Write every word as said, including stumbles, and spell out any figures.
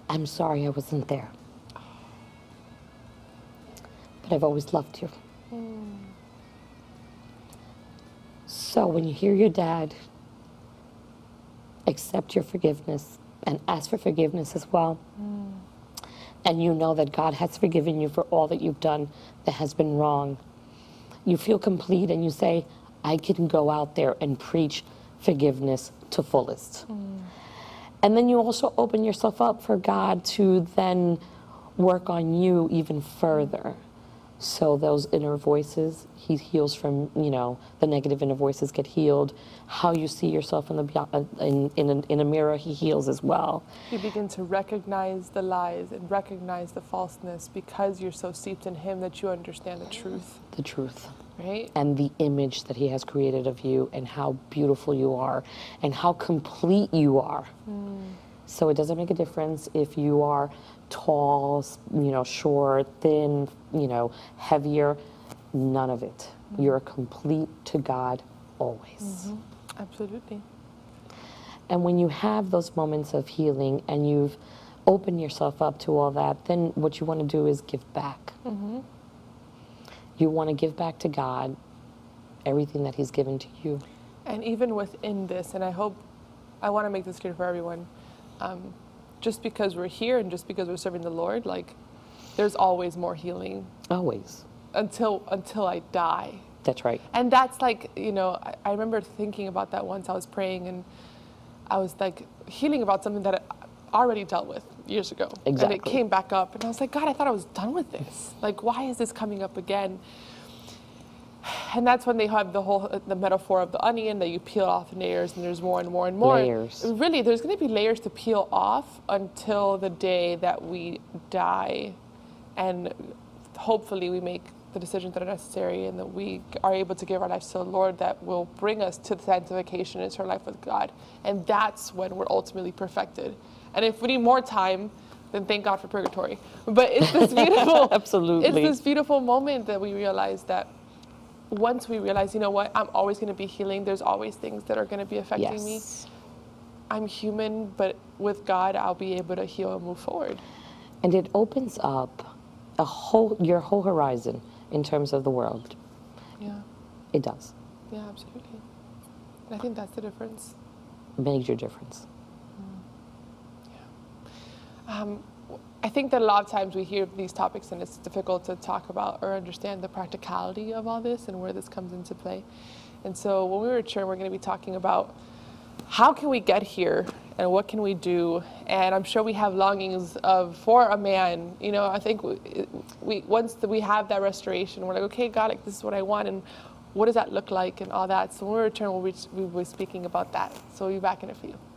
I'm sorry I wasn't there. But I've always loved you. Mm. So when you hear your dad accept your forgiveness and ask for forgiveness as well, Mm. and you know that God has forgiven you for all that you've done that has been wrong, you feel complete and you say, I can go out there and preach forgiveness to fullest. Mm. And then you also open yourself up for God to then work on you even further. So those inner voices, he heals from, you know, the negative inner voices get healed. How you see yourself in the in in a, in a mirror, he heals as well. You begin to recognize the lies and recognize the falseness because you're so steeped in him that you understand the truth. The truth. Right? And the image that he has created of you and how beautiful you are and how complete you are. Mm. So it doesn't make a difference if you are tall, you know, short, thin, you know, heavier, none of it. Mm. You're complete to God always. Mm-hmm. Absolutely. And when you have those moments of healing and you've opened yourself up to all that, then what you want to do is give back. Mm-hmm. You want to give back to God everything that he's given to you. And even within this, and I hope, I want to make this clear for everyone, um, just because we're here and just because we're serving the Lord, like, there's always more healing. Always. Until, until I die. That's right. And that's like, you know, I, I remember thinking about that once. I was praying and I was like healing about something that I already dealt with years ago. Exactly. And it came back up and I was like, God, I thought I was done with this. Like, why is this coming up again? And that's when they have the whole, the metaphor of the onion that you peel off layers and there's more and more and more. Layers. Really, there's going to be layers to peel off until the day that we die. And hopefully we make the decisions that are necessary and that we are able to give our lives to the Lord that will bring us to the sanctification and eternal life with God. And that's when we're ultimately perfected. And if we need more time, then thank God for purgatory. But it's this beautiful, Absolutely. It's this beautiful moment that we realize that once we realize, you know what, I'm always going to be healing. There's always things that are going to be affecting yes. me. I'm human, but with God, I'll be able to heal and move forward. And it opens up a whole, your whole horizon in terms of the world. Yeah. It does. Yeah, absolutely. And I think that's the difference. Major difference. Mm. Yeah. Um, I think that a lot of times we hear these topics and it's difficult to talk about or understand the practicality of all this and where this comes into play. And so when we return, we're going to be talking about how can we get here and what can we do? And I'm sure we have longings of for a man. You know, I think we, we once we have that restoration, we're like, okay, God, like, this is what I want, and what does that look like and all that. So when we return, we'll be, we'll be speaking about that. So we'll be back in a few.